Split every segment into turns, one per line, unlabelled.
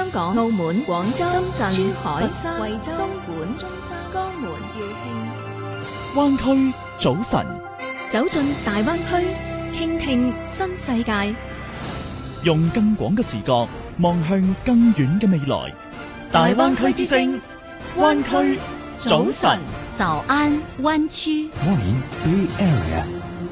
香港、澳門、廣州、深圳、珠海、佛山、惠州、東莞、中山、江門、肇慶。
灣區早晨，
走進大灣區，傾聽新世界，
用更廣嘅視覺望向更遠嘅未來。大灣區之聲，灣區早晨，
早安灣區。
Morning Bay Area。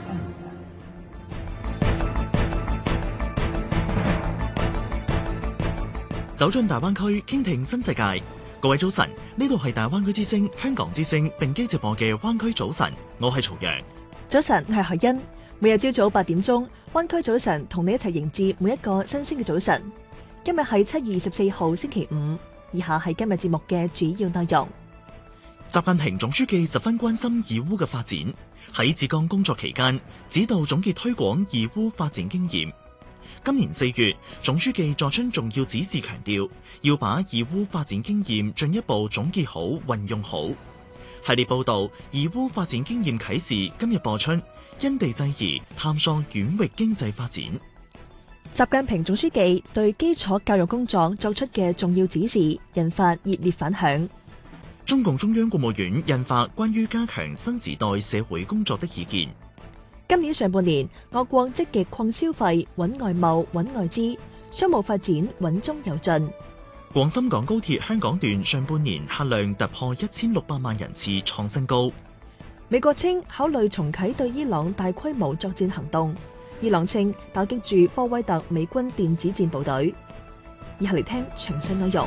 走進大灣區，傾聽新世界。各位早晨，呢度係大灣區之聲、香港之聲並機直播嘅灣區早晨，我係曹陽。
早晨，我係海欣。每日朝早8點鐘，灣區早晨同你一齊迎接每一個新鮮嘅早晨。今日係7月24號星期五，以下係今日節目嘅主要內容。
習近平總書記十分關心義烏嘅發展，喺浙江工作期間指導總結推廣義烏發展經驗。今年4月，總書記作出重要指示，強調要把義烏發展經驗進一步總結好、運用好。系列報道《義烏發展經驗啟示》今日播出，因地制宜探索縣域經濟發展。
習近平總書記對基礎教育工作作出嘅重要指示，引發熱烈反響。
中共中央國務院印發關於加強新時代社會工作的意見。
今年上半年，我國積極擴消費、穩外貿、穩外資，商務發展穩中有進。
廣深港高鐵香港段上半年客量突破1600萬人次，創新高。
美國稱考慮重啟對伊朗大規模作戰行動，伊朗稱打擊住科威特美軍電子戰部隊。以下嚟聽詳細內容。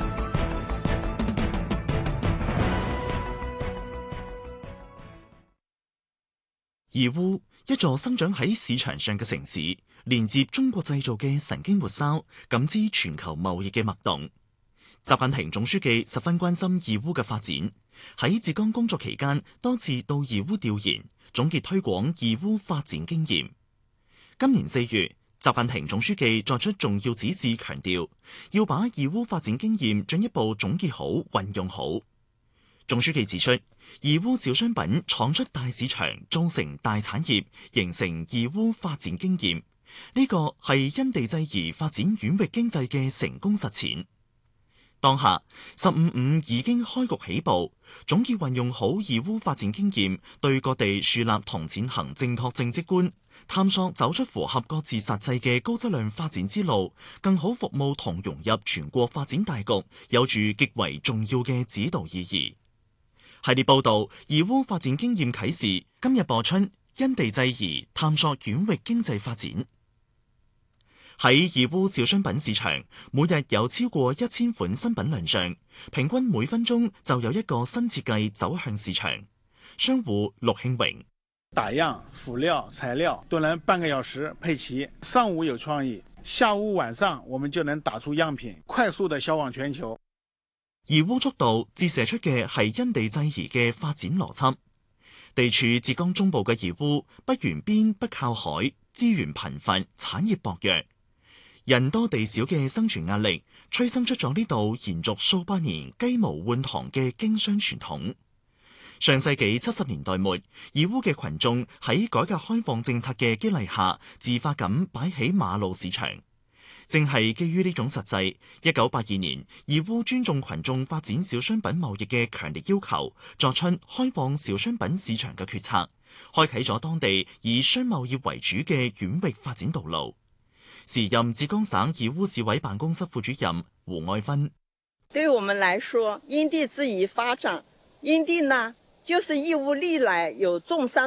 義烏，一座生長喺市場上嘅城市，連接中國製造嘅神經末梢，感知全球貿易嘅脈動。習近平總書記十分關心義烏嘅發展，喺浙江工作期間多次到義烏調研，總結推廣義烏發展經驗。今年4月，習近平總書記作出重要指示，強調要把義烏發展經驗進一步總結好、運用好。總書記指出，義烏小商品闖出大市場，造成大產業，形成義烏發展經驗，呢個係因地制宜發展縣域經濟嘅成功實踐。當下15+5已經開局起步，總結運用好義烏發展經驗，對各地樹立同踐行正確政績觀，探索走出符合各自實際嘅高質量發展之路，更好服務同融入全國發展大局，有住極為重要嘅指導意義。系列報道《義烏發展經驗啟示》今日播出，因地制宜探索縣域經濟發展。喺義烏小商品市場，每日有超過1000款新品亮相，平均每分鐘就有一個新設計走向市場。商戶陸慶榮：
打樣、輔料、材料都能半個小時配齊，上午有創意，下午晚上我們就能打出樣品，快速的銷往全球。
義烏速度折射出嘅係因地制宜嘅發展邏輯。地處浙江中部嘅義烏，不沿邊不靠海，資源貧乏，產業薄弱，人多地少嘅生存壓力，催生出咗呢度延續數百年雞毛換糖嘅經商傳統。上世紀70年代末，義烏嘅群眾喺改革開放政策嘅激勵下，自發咁擺起馬路市場。正係基於呢種實際，1982年，義烏尊重群眾發展小商品貿易嘅強烈要求，作出開放小商品市場嘅決策，開啟咗當地以商貿業為主嘅縣域發展道路。時任浙江省義烏市委辦公室副主任胡愛芬：
對我們來說，因地制宜發展，因地呢，就是義烏歷來有重商